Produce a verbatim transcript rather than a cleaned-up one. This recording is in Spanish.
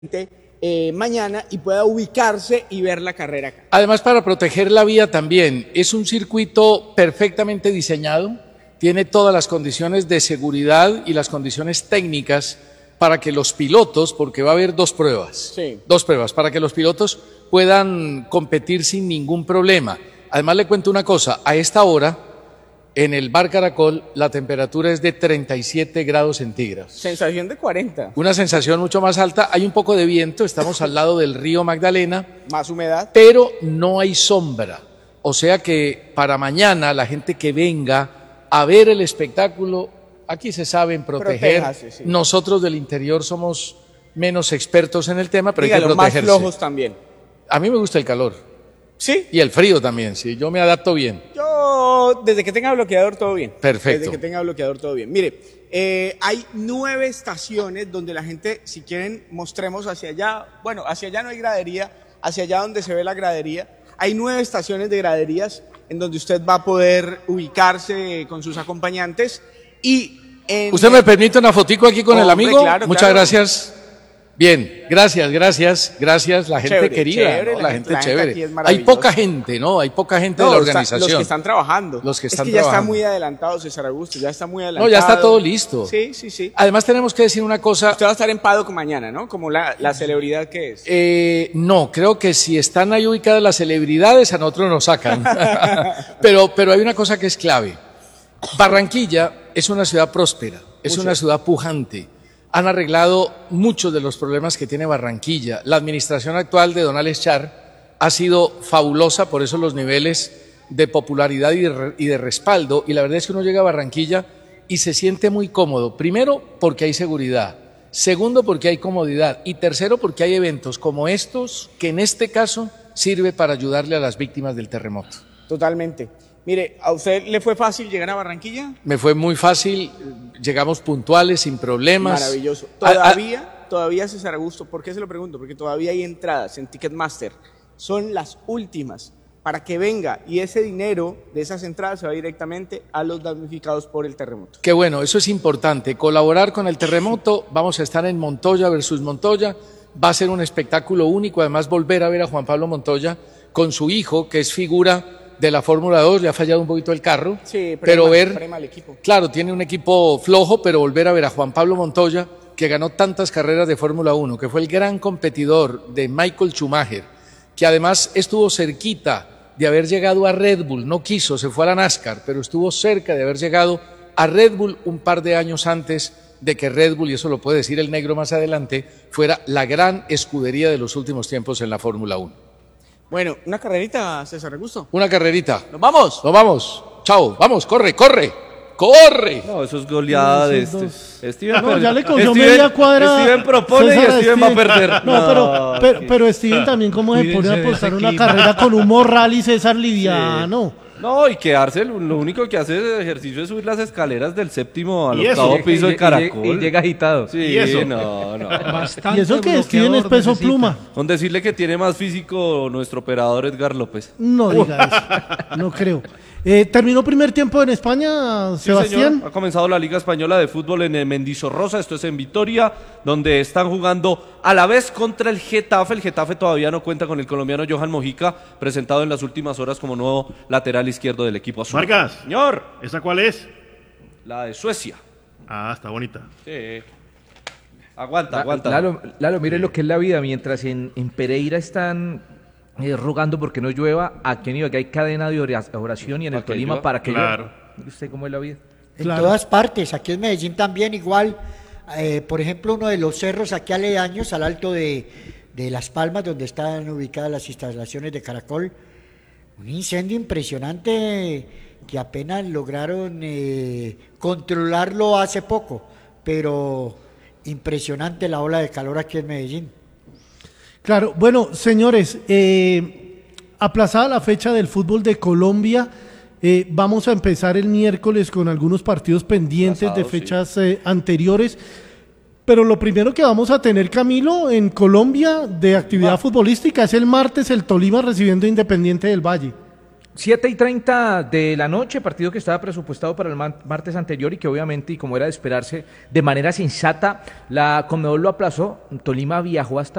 Eh, mañana y pueda ubicarse y ver la carrera acá. Además, para proteger la vía también, es un circuito perfectamente diseñado, tiene todas las condiciones de seguridad y las condiciones técnicas para que los pilotos, porque va a haber dos pruebas, sí. dos pruebas, para que los pilotos puedan competir sin ningún problema. Además, le cuento una cosa, a esta hora, en el Bar Caracol, la temperatura es de treinta y siete grados centígrados. Sensación de cuarenta. Una sensación mucho más alta. Hay un poco de viento, estamos al lado del río Magdalena. Más humedad. Pero no hay sombra. O sea que para mañana la gente que venga a ver el espectáculo, aquí se saben proteger. Protéjase, sí. Nosotros del interior somos menos expertos en el tema, pero Dígalo, hay que protegerse. más flojos también. A mí me gusta el calor. ¿Sí? Y el frío también, sí. Yo me adapto bien. Yo, desde que tenga bloqueador, todo bien. Perfecto. Desde que tenga bloqueador, todo bien. Mire, eh, hay nueve estaciones donde la gente, si quieren, mostremos hacia allá. Bueno, hacia allá no hay gradería, hacia allá donde se ve la gradería. Hay nueve estaciones de graderías en donde usted va a poder ubicarse con sus acompañantes. Y en... ¿Usted me permite una fotico aquí con Hombre, el amigo? claro, Muchas claro. gracias. Bien, gracias, gracias, gracias, la gente Chévere, querida, chévere, ¿no? la la, gente- gente, la gente chévere. aquí es Hay maravillosa. poca gente, ¿no? Hay poca gente No, de la está- organización. los que están trabajando. Los que están es que ya trabajando. está muy adelantado, César Augusto, ya está muy adelantado. No, ya está todo listo. Sí, sí, sí. Además tenemos que decir una cosa, Usted va a estar en Paddock mañana, ¿no? Como la, la celebridad que es. eh, no, creo que si están ahí ubicadas las celebridades a nosotros nos sacan. pero, pero hay una cosa que es clave. Barranquilla es una ciudad próspera, es Mucho. una ciudad pujante. Han arreglado muchos de los problemas que tiene Barranquilla. La administración actual de don Alex Char ha sido fabulosa, por eso los niveles de popularidad y de, re- y de respaldo. Y la verdad es que uno llega a Barranquilla y se siente muy cómodo. Primero, porque hay seguridad. Segundo, porque hay comodidad. Y tercero, porque hay eventos como estos, que en este caso sirve para ayudarle a las víctimas del terremoto. Totalmente. Mire, ¿a usted le fue fácil llegar a Barranquilla? Me fue muy fácil, llegamos puntuales, sin problemas. Maravilloso. A- a- Todavía, todavía César Augusto, ¿por qué se lo pregunto? Porque todavía hay entradas en Ticketmaster. Son las últimas para que venga y ese dinero de esas entradas se va directamente a los damnificados por el terremoto. Qué bueno, eso es importante, colaborar con el terremoto. Vamos a estar en Montoya versus Montoya, va a ser un espectáculo único, además volver a ver a Juan Pablo Montoya con su hijo, que es figura de la Fórmula dos, le ha fallado un poquito el carro, Sí, pero prema- ver, prema al equipo. claro, tiene un equipo flojo, pero volver a ver a Juan Pablo Montoya, que ganó tantas carreras de Fórmula uno, que fue el gran competidor de Michael Schumacher, que además estuvo cerquita de haber llegado a Red Bull, no quiso, se fue a la NASCAR, pero estuvo cerca de haber llegado a Red Bull un par de años antes de que Red Bull, y eso lo puede decir el negro más adelante, fuera la gran escudería de los últimos tiempos en la Fórmula uno. Bueno, una carrerita, César Augusto. Una carrerita. ¡Nos vamos! Nos vamos. Chao. Vamos, corre, corre. ¡Corre! No, eso es goleada de Esos este. Steven, No, per- ya le cogió Steven- media cuadra. Steven propone César y Steven va a perder. No, pero, pero, pero Steven también como se pone Cuídense a de apostar ese una clima. carrera con un morral y César liviano. No, y quedarse, lo lo único que hace de ejercicio es subir las escaleras del séptimo al ¿Y eso? octavo Y- piso y- de y- Caracol. y llega agitado. Sí, ¿Y eso? no, no. Bastante Y eso que Steven es bloqueador peso necesita. pluma. Con decirle que tiene más físico nuestro operador Edgar López. No diga eso. No creo. Eh, ¿Terminó primer tiempo en España, Sí, Sebastián? señor. Ha comenzado la Liga Española de Fútbol en el Mendizorroza, esto es en Vitoria, donde están jugando a la vez contra el Getafe. El Getafe todavía no cuenta con el colombiano Johan Mojica, presentado en las últimas horas como nuevo lateral izquierdo del equipo azul. Vargas. Señor, ¿Esa cuál es? la de Suecia. Ah, está bonita. Sí. Aguanta, La- aguanta. Lalo, Lalo, mire lo que es la vida. Mientras en, en Pereira están eh, rogando porque no llueva, aquí en Ibagué hay cadena de ora- oración y en el ¿Para que Tolima llueva? para que Claro. llueva. Mire usted cómo es la vida. En Claro. todas partes, aquí en Medellín también igual, eh, por ejemplo, uno de los cerros aquí aledaños al alto de, de Las Palmas, donde están ubicadas las instalaciones de Caracol, un incendio impresionante que apenas lograron eh, controlarlo hace poco, pero impresionante la ola de calor aquí en Medellín. Claro, bueno, señores, eh, aplazada la fecha del fútbol de Colombia, eh, vamos a empezar el miércoles con algunos partidos pendientes Aplazado, de fechas eh, anteriores, pero lo primero que vamos a tener, Camilo, en Colombia de actividad futbolística es el martes el Tolima recibiendo a Independiente del Valle. siete y treinta de la noche, partido que estaba presupuestado para el martes anterior y que obviamente, y como era de esperarse, de manera sensata, la Conmebol lo aplazó. Tolima viajó hasta